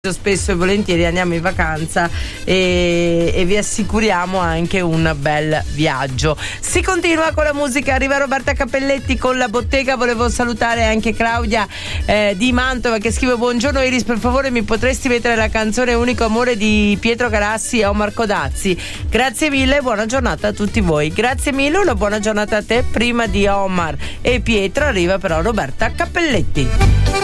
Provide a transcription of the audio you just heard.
spesso e volentieri andiamo in vacanza e vi assicuriamo anche un bel viaggio. Si continua con la musica, arriva Roberta Cappelletti con La Bottega. Volevo salutare anche Claudia di Mantova che scrive: buongiorno Iris, per favore mi potresti mettere la canzone Unico Amore di Pietro Garassi e Omar Codazzi? Grazie mille, buona giornata a tutti voi. Grazie mille, una buona giornata a te. Prima di Omar e Pietro arriva però Roberta Cappelletti.